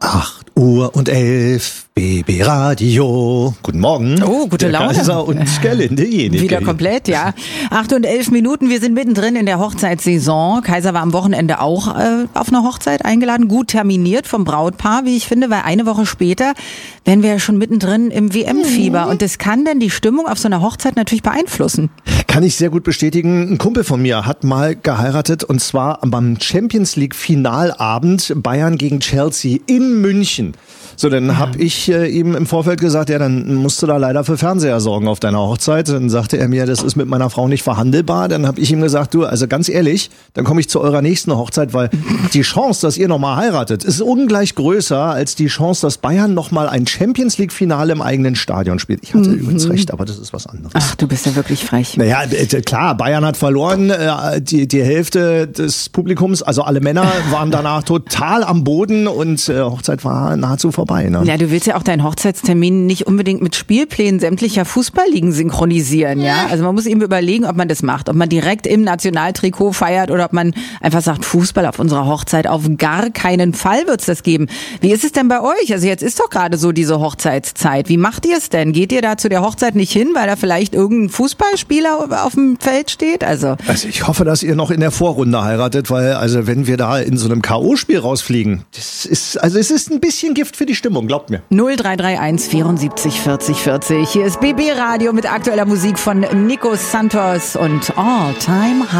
8:11 BB Radio. Guten Morgen. Oh, gute Laune. Kaiser und Gerlinde Jenike. Wieder komplett, ja. 8:11. Wir sind mittendrin in der Hochzeitssaison. Kaiser war am Wochenende auch auf einer Hochzeit eingeladen. Gut terminiert vom Brautpaar, wie ich finde, weil eine Woche später wären wir ja schon mittendrin im WM-Fieber. Und das kann dann die Stimmung auf so einer Hochzeit natürlich beeinflussen. Kann ich sehr gut bestätigen. Ein Kumpel von mir hat mal geheiratet und zwar beim Champions League Finalabend Bayern gegen Chelsea in München. So, dann habe ich ihm im Vorfeld gesagt, ja, dann musst du da leider für Fernseher sorgen auf deiner Hochzeit. Dann sagte er mir, das ist mit meiner Frau nicht verhandelbar. Dann habe ich ihm gesagt, du, also ganz ehrlich, dann komme ich zu eurer nächsten Hochzeit, weil die Chance, dass ihr nochmal heiratet, ist ungleich größer als die Chance, dass Bayern nochmal ein Champions League Finale im eigenen Stadion spielt. Ich hatte übrigens recht, aber das ist was anderes. Ach, du bist ja wirklich frech. Naja, klar, Bayern hat verloren. Die Hälfte des Publikums, also alle Männer, waren danach total am Boden und Hochzeit war nahezu vorbei. Ne? Ja, du willst ja auch deinen Hochzeitstermin nicht unbedingt mit Spielplänen sämtlicher Fußballligen synchronisieren, ja? Also man muss eben überlegen, ob man das macht, ob man direkt im Nationaltrikot feiert oder ob man einfach sagt, Fußball auf unserer Hochzeit, auf gar keinen Fall wird's das geben. Wie ist es denn bei euch? Also jetzt ist doch gerade so diese Hochzeitszeit. Wie macht ihr es denn? Geht ihr da zu der Hochzeit nicht hin, weil da vielleicht irgendein Fußballspieler auf dem Feld steht? Also ich hoffe, dass ihr noch in der Vorrunde heiratet, weil also wenn wir da in so einem K.O.-Spiel rausfliegen, es ist ein bisschen Gift für die Stimmung, glaubt mir. 0331 74 40 40. Hier ist BB Radio mit aktueller Musik von Nico Santos und All Time High.